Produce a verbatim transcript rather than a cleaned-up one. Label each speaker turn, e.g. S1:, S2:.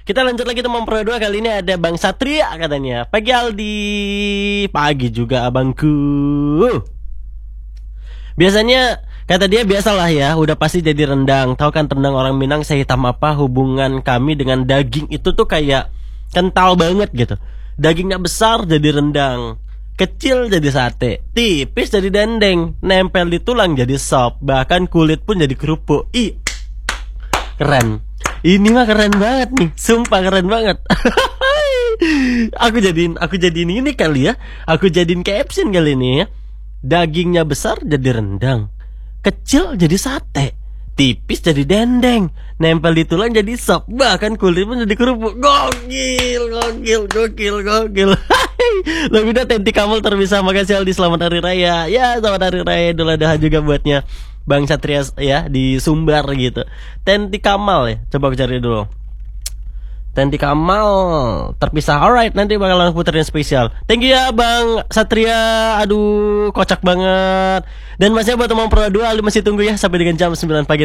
S1: Kita lanjut lagi teman Pro dua. Kali ini ada Bang Satria katanya. Pagi Aldi. Pagi juga abangku. Biasanya kata dia biasalah ya, udah pasti jadi rendang. Tahu kan rendang orang Minang sehitam apa? Hubungan kami dengan daging itu tuh kayak kental banget gitu. Dagingnya besar jadi rendang, kecil jadi sate, tipis jadi dendeng, nempel di tulang jadi sop, bahkan kulit pun jadi kerupuk. Ih, keren. Ini mah keren banget nih, sumpah keren banget. Aku jadiin, aku jadiin ini kali ya. Aku jadiin caption kali ini ya. Dagingnya besar jadi rendang, kecil jadi sate, tipis jadi dendeng, nempel di tulang jadi sop, bahkan kulit pun jadi kerupuk. Gokil, gokil, gokil, gokil. Lagu udah Tenti Kamal terpisah. Makasih Aldi, selamat hari raya. Ya, selamat hari raya Idul Adha juga buatnya Bang Satria ya di Sumbar gitu. Tenti Kamal ya, coba aku cari dulu. Tenti Kamal terpisah. Alright, nanti bakalan puterin spesial. Thank you ya Bang Satria. Aduh, kocak banget. Dan masih buat teman Pro dua, Aldi masih tunggu ya sampai dengan jam sembilan pagi.